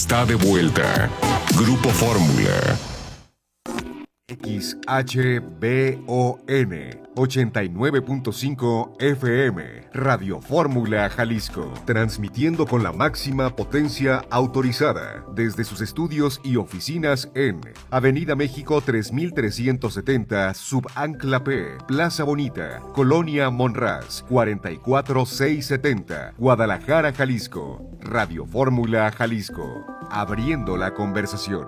está de vuelta. Grupo Fórmula. XHBON 89.5 FM, Radio Fórmula Jalisco, transmitiendo con la máxima potencia autorizada desde sus estudios y oficinas en Avenida México 3370, Subancla P, Plaza Bonita, Colonia Monraz, 44670, Guadalajara, Jalisco. Radio Fórmula Jalisco, abriendo la conversación.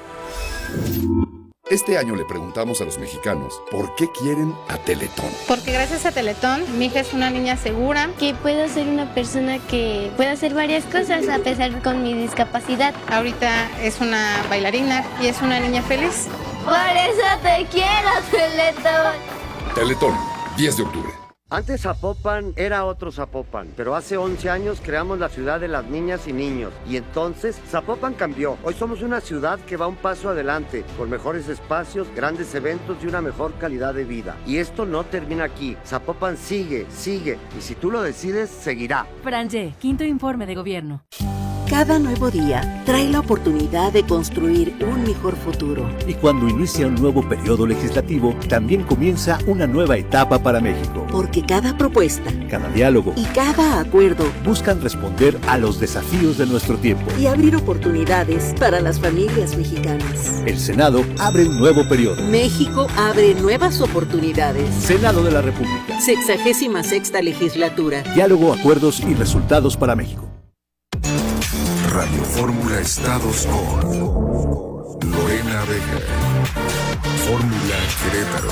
Este año le preguntamos a los mexicanos por qué quieren a Teletón. Porque gracias a Teletón, mi hija es una niña segura. Que puedo ser una persona que pueda hacer varias cosas a pesar con mi discapacidad. Ahorita es una bailarina y es una niña feliz. Por eso te quiero, Teletón. Teletón, 10 de octubre. Antes Zapopan era otro Zapopan, pero hace 11 años creamos la ciudad de las niñas y niños. Y entonces Zapopan cambió. Hoy somos una ciudad que va un paso adelante, con mejores espacios, grandes eventos y una mejor calidad de vida. Y esto no termina aquí. Zapopan sigue, y si tú lo decides, seguirá. Franje, quinto informe de gobierno. Cada nuevo día trae la oportunidad de construir un mejor futuro. Y cuando inicia un nuevo periodo legislativo, también comienza una nueva etapa para México. Porque cada propuesta, cada diálogo y cada acuerdo buscan responder a los desafíos de nuestro tiempo y abrir oportunidades para las familias mexicanas. El Senado abre un nuevo periodo. México abre nuevas oportunidades. Senado de la República. 66ª legislatura. Diálogo, acuerdos y resultados para México. Radio Fórmula Estados con Lorena Vega. Fórmula Querétaro.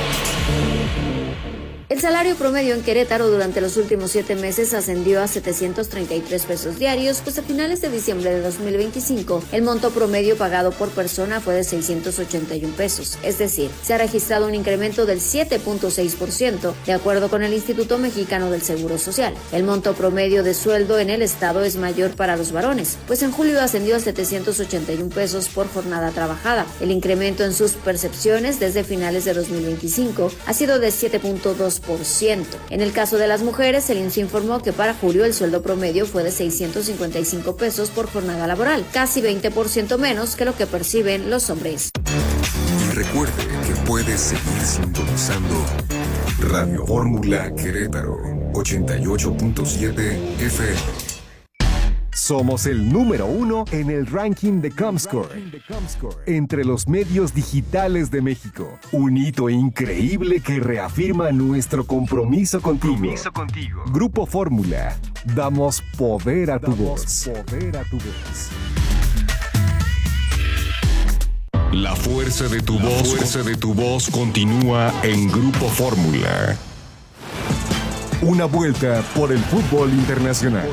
El salario promedio en Querétaro durante los últimos 7 meses ascendió a 733 pesos diarios, pues a finales de diciembre de 2025, el monto promedio pagado por persona fue de 681 pesos. Es decir, se ha registrado un incremento del 7.6%, de acuerdo con el Instituto Mexicano del Seguro Social. El monto promedio de sueldo en el estado es mayor para los varones, pues en julio ascendió a 781 pesos por jornada trabajada. El incremento en sus percepciones desde finales de 2025 ha sido de 7.2%. En el caso de las mujeres, el IMSS informó que para julio el sueldo promedio fue de 655 pesos por jornada laboral, casi 20% menos que lo que perciben los hombres. Y recuerde que puede seguir sintonizando Radio Fórmula Querétaro 88.7 FM. Somos el número 1 en el ranking de Comscore entre los medios digitales de México. Un hito increíble que reafirma nuestro compromiso contigo. Grupo Fórmula. Damos poder a tu voz. La fuerza de tu voz continúa en Grupo Fórmula. Una vuelta por el fútbol internacional.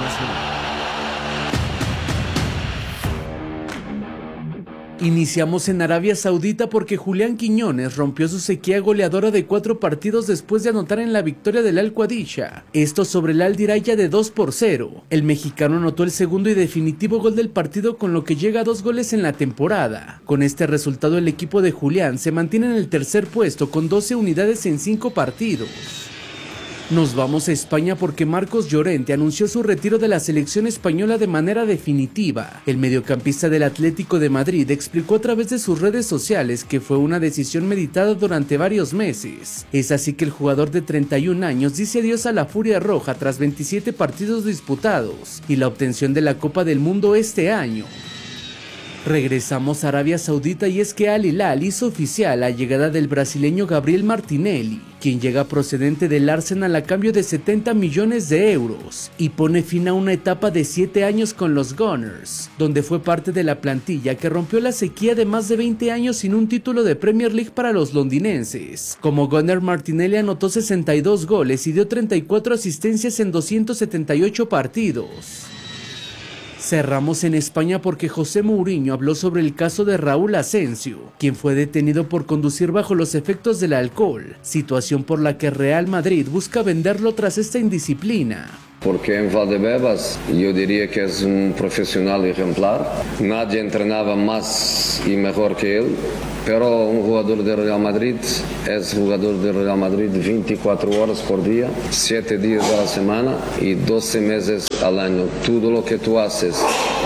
Iniciamos en Arabia Saudita porque Julián Quiñones rompió su sequía goleadora de 4 partidos después de anotar en la victoria del Al-Qadisha, esto sobre el Al-Diraya de 2-0. El mexicano anotó el segundo y definitivo gol del partido, con lo que llega a 2 goles en la temporada. Con este resultado, el equipo de Julián se mantiene en el tercer puesto con 12 unidades en 5 partidos. Nos vamos a España porque Marcos Llorente anunció su retiro de la selección española de manera definitiva. El mediocampista del Atlético de Madrid explicó a través de sus redes sociales que fue una decisión meditada durante varios meses. Es así que el jugador de 31 años dice adiós a la Furia Roja tras 27 partidos disputados y la obtención de la Copa del Mundo este año. Regresamos a Arabia Saudita y es que Al Hilal hizo oficial la llegada del brasileño Gabriel Martinelli, quien llega procedente del Arsenal a cambio de 70 millones de euros y pone fin a una etapa de 7 años con los Gunners, donde fue parte de la plantilla que rompió la sequía de más de 20 años sin un título de Premier League para los londinenses. Como Gunner, Martinelli anotó 62 goles y dio 34 asistencias en 278 partidos. Cerramos en España porque José Mourinho habló sobre el caso de Raúl Asensio, quien fue detenido por conducir bajo los efectos del alcohol, situación por la que Real Madrid busca venderlo tras esta indisciplina. Porque en Valdebebas yo diría que es un profesional ejemplar. Nadie entrenaba más y mejor que él, pero un jugador de Real Madrid es jugador de Real Madrid 24 horas por día, 7 días a la semana y 12 meses al año. Todo lo que tú haces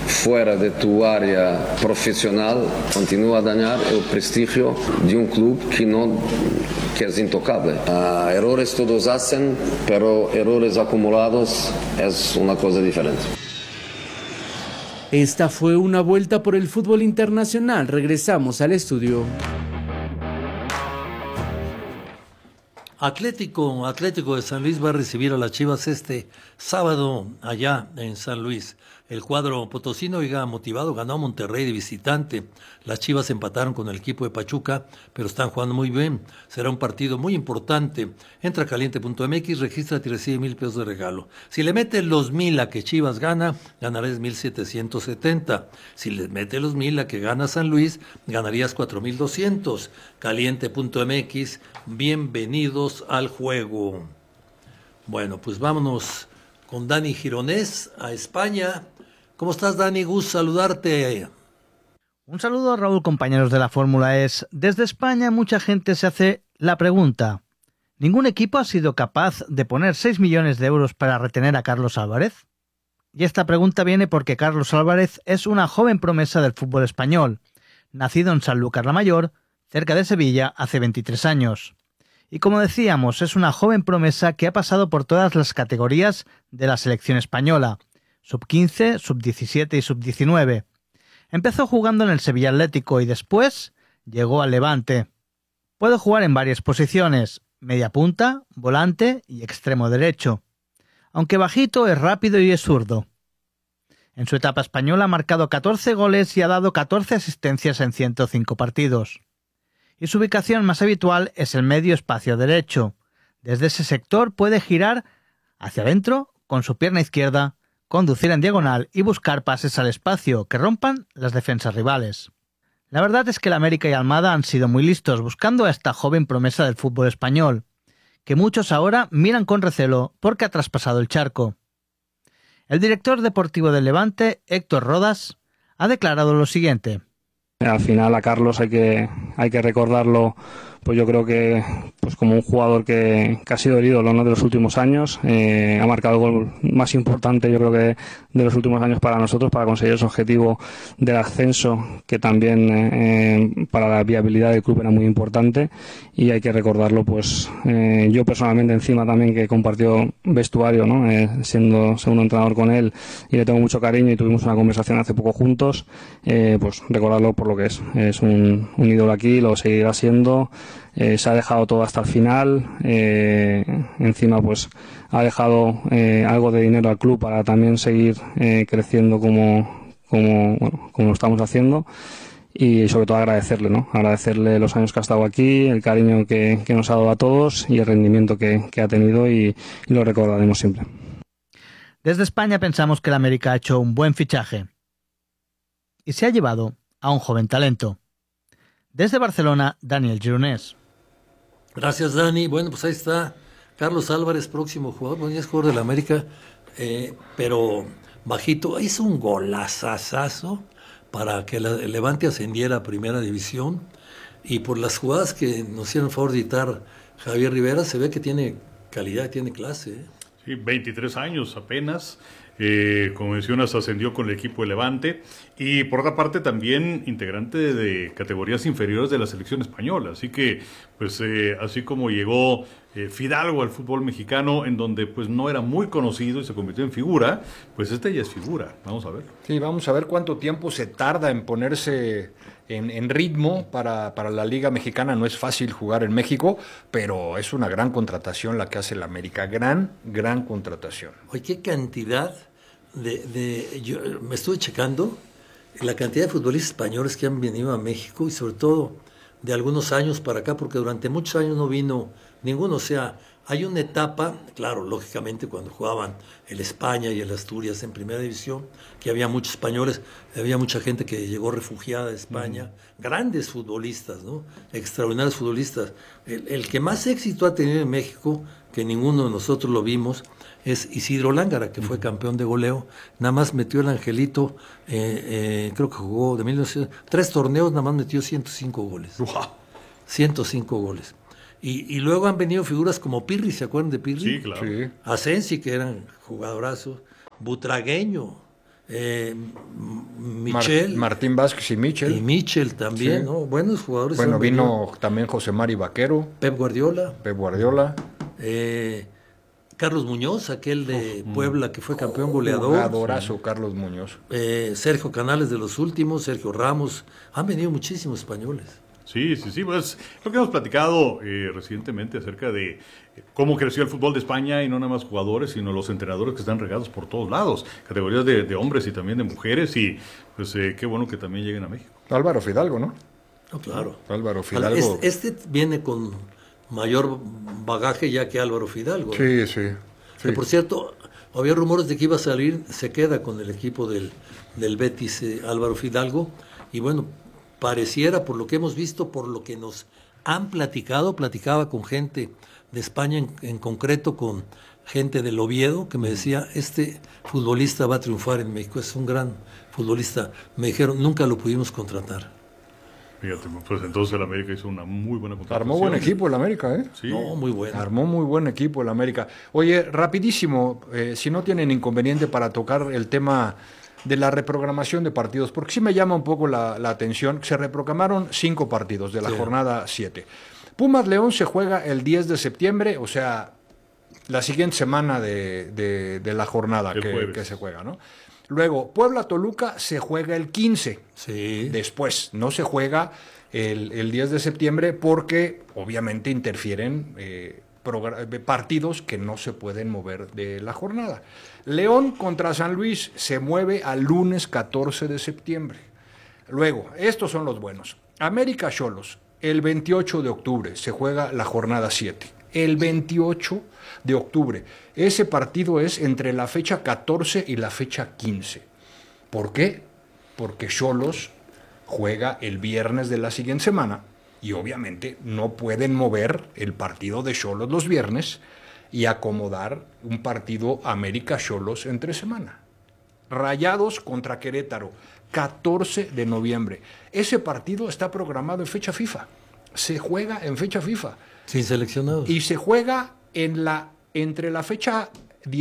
fuera de tu área profesional continúa a dañar el prestigio de un club que es intocable. Errores todos hacen, pero errores acumulados es una cosa diferente. Esta fue una vuelta por el fútbol internacional. Regresamos al estudio. Atlético de San Luis va a recibir a las Chivas este sábado allá en San Luis. El cuadro potosino llega motivado, ganó a Monterrey de visitante. Las Chivas empataron con el equipo de Pachuca, pero están jugando muy bien. Será un partido muy importante. Entra a caliente.mx, regístrate y recibe $1,000 de regalo. Si le metes los 1,000 a que Chivas gana, ganarás 1,770. Si le metes los 1,000 a que gana San Luis, ganarías 4,200. Caliente.mx, bienvenidos al juego. Bueno, pues vámonos con Dani Gironés a España. ¿Cómo estás, Dani? Gusto saludarte. Un saludo, Raúl, compañeros de la Fórmula E. Desde España mucha gente se hace la pregunta: ¿ningún equipo ha sido capaz de poner 6 millones de euros para retener a Carlos Álvarez? Y esta pregunta viene porque Carlos Álvarez es una joven promesa del fútbol español, nacido en Sanlúcar la Mayor, cerca de Sevilla, hace 23 años. Y como decíamos, es una joven promesa que ha pasado por todas las categorías de la selección española: sub-15, sub-17 y sub-19. Empezó jugando en el Sevilla Atlético y después llegó al Levante. Puede jugar en varias posiciones: media punta, volante y extremo derecho. Aunque bajito, es rápido y es zurdo. En su etapa española ha marcado 14 goles y ha dado 14 asistencias en 105 partidos. Y su ubicación más habitual es el medio espacio derecho. Desde ese sector puede girar hacia adentro con su pierna izquierda, conducir en diagonal y buscar pases al espacio que rompan las defensas rivales. La verdad es que el América y Almada han sido muy listos buscando a esta joven promesa del fútbol español, que muchos ahora miran con recelo porque ha traspasado el charco. El director deportivo del Levante, Héctor Rodas, ha declarado lo siguiente: al final a Carlos hay que recordarlo, pues yo creo que pues como un jugador que ha sido el ídolo, ¿no?, de los últimos años. Ha marcado el gol más importante, yo creo que de los últimos años para nosotros, para conseguir ese objetivo del ascenso, que también para la viabilidad del club era muy importante, y hay que recordarlo. Pues yo personalmente, encima también que compartió vestuario, ¿no?, siendo segundo entrenador con él, y le tengo mucho cariño y tuvimos una conversación hace poco juntos, pues recordarlo por lo que es un ídolo aquí, lo seguirá siendo. Se ha dejado todo hasta el final, encima pues ha dejado algo de dinero al club para también seguir creciendo como lo estamos haciendo, y sobre todo agradecerle los años que ha estado aquí, el cariño que nos ha dado a todos y el rendimiento que ha tenido, y lo recordaremos siempre. Desde España pensamos que el América ha hecho un buen fichaje y se ha llevado a un joven talento. Desde Barcelona, Daniel Gironés. Gracias, Dani. Bueno, pues ahí está Carlos Álvarez, próximo jugador. Bueno, ya es jugador de la América, pero bajito. Hizo un golazazazo para que el Levante ascendiera a Primera División. Y por las jugadas que nos hicieron favor de editar Javier Rivera, se ve que tiene calidad, tiene clase. Sí, 23 años apenas. Como mencionas, ascendió con el equipo de Levante, y por otra parte también integrante de categorías inferiores de la selección española. Así que, pues así como llegó Fidalgo al fútbol mexicano, en donde pues no era muy conocido y se convirtió en figura, pues este ya es figura. Vamos a ver. Sí, vamos a ver cuánto tiempo se tarda en ponerse en ritmo para la Liga Mexicana. No es fácil jugar en México, pero es una gran contratación la que hace el América. Gran contratación. Oye, qué cantidad yo me estuve checando la cantidad de futbolistas españoles que han venido a México, y sobre todo de algunos años para acá, porque durante muchos años no vino ninguno. O sea, hay una etapa, claro, lógicamente cuando jugaban el España y el Asturias en Primera División, que había muchos españoles, había mucha gente que llegó refugiada de España, grandes futbolistas, ¿no?, extraordinarios futbolistas. El que más éxito ha tenido en México, que ninguno de nosotros lo vimos, es Isidro Lángara, que fue campeón de goleo. Nada más metió el angelito, creo que jugó de 1900, 3 torneos, nada más metió 105 goles. ¡Wow! 105 goles. Y luego han venido figuras como Pirri, ¿se acuerdan de Pirri? Sí, claro. Sí. Asensi, que eran jugadorazos. Butragueño, Michel. Martín Vázquez y Michel. Y Michel también, sí. ¿No? Buenos jugadores. Bueno, vino también José Mari Vaquero. Pep Guardiola. Carlos Muñoz, aquel de Puebla que fue campeón goleador. Jugadorazo, Carlos Muñoz. Sergio Canales de los últimos, Sergio Ramos. Han venido muchísimos españoles. Sí, pues lo que hemos platicado recientemente acerca de cómo creció el fútbol de España, y no nada más jugadores, sino los entrenadores que están regados por todos lados, categorías de hombres y también de mujeres, y pues qué bueno que también lleguen a México. Álvaro Fidalgo, ¿no? No, claro. Álvaro Fidalgo. Este viene con mayor bagaje ya que Álvaro Fidalgo. Sí. Que, por cierto, había rumores de que iba a salir, se queda con el equipo del Betis, Álvaro Fidalgo, y bueno, pareciera, por lo que hemos visto, por lo que nos han platicaba con gente de España, en concreto con gente del Oviedo, que me decía, este futbolista va a triunfar en México, es un gran futbolista. Me dijeron, nunca lo pudimos contratar. Fíjate, pues entonces el América hizo una muy buena contratación. Armó buen equipo el América, ¿eh? Sí. No, muy bueno. Armó muy buen equipo el América. Oye, rapidísimo, si no tienen inconveniente para tocar el tema de la reprogramación de partidos, porque sí me llama un poco la atención. Se reprogramaron 5 partidos de la jornada 7. Pumas León se juega el 10 de septiembre, o sea, la siguiente semana de la jornada que se juega, ¿no? Luego, Puebla-Toluca se juega el 15. Sí. Después, no se juega el 10 de septiembre porque obviamente interfieren partidos que no se pueden mover de la jornada. León contra San Luis se mueve al lunes 14 de septiembre. Luego, estos son los buenos. América Xolos, el 28 de octubre se juega la jornada 7. El 28 de octubre. Ese partido es entre la fecha 14 y la fecha 15. ¿Por qué? Porque Xolos juega el viernes de la siguiente semana y obviamente no pueden mover el partido de Xolos los viernes y acomodar un partido América Xolos entre semana. Rayados contra Querétaro, 14 de noviembre. Ese partido está programado en fecha FIFA. Se juega en fecha FIFA. Sin seleccionados. Y se juega entre la fecha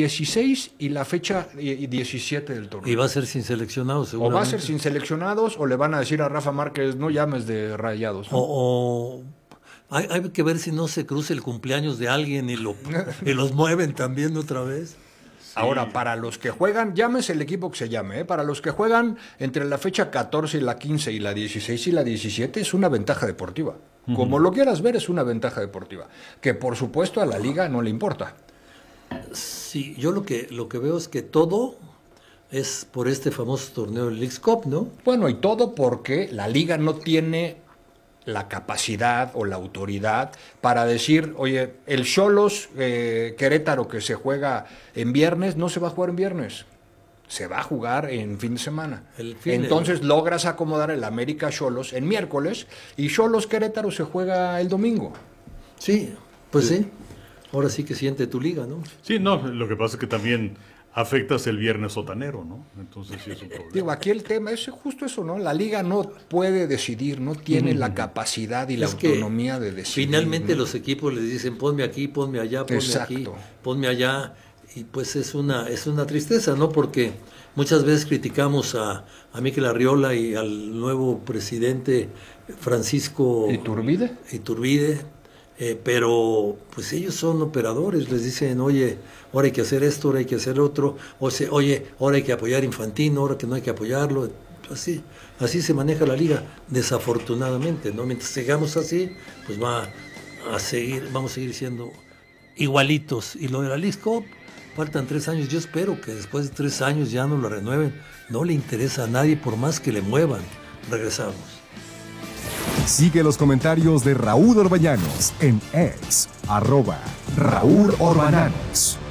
16 y la fecha 17 del torneo. Y va a ser sin seleccionados, seguramente. O va a ser sin seleccionados, o le van a decir a Rafa Márquez, no llames de Rayados, ¿no? Hay que ver si no se cruza el cumpleaños de alguien y los mueven también otra vez. Sí. Ahora, para los que juegan, llámese el equipo que se llame, para los que juegan entre la fecha 14 y la 15 y la 16 y la 17, es una ventaja deportiva. Como lo quieras ver, es una ventaja deportiva, que por supuesto a la liga no le importa. Sí, yo lo que veo es que todo es por este famoso torneo del Leagues Cup, ¿no? Bueno, y todo porque la liga no tiene la capacidad o la autoridad para decir, oye, el Xolos Querétaro que se juega en viernes, no se va a jugar en viernes. Se va a jugar en fin de semana. Entonces logras acomodar el América Xolos en miércoles y Xolos Querétaro se juega el domingo. Sí, pues sí. Ahora sí que siente tu liga, ¿no? Sí, no, lo que pasa es que también afectas el viernes sotanero, ¿no? Entonces sí es un problema. Digo, aquí el tema es justo eso, ¿no? La liga no puede decidir, no tiene la capacidad y la autonomía de decidir. Finalmente los equipos les dicen, ponme aquí, ponme allá, ponme aquí, ponme allá. Y pues es una tristeza, ¿no? Porque muchas veces criticamos a Mikel Arriola y al nuevo presidente Francisco Iturbide, pero pues ellos son operadores, les dicen, oye, ahora hay que hacer esto, ahora hay que hacer otro, oye, ahora hay que apoyar Infantino, ahora que no hay que apoyarlo. Así se maneja la liga, desafortunadamente, ¿no? Mientras sigamos así, pues vamos a seguir siendo igualitos. Y lo de la Leagues Cup, faltan 3 años, yo espero que después de 3 años ya no lo renueven, no le interesa a nadie por más que le muevan. Regresamos. Sigue los comentarios de Raúl Orbañanos en X, @Raúl Orbañanos.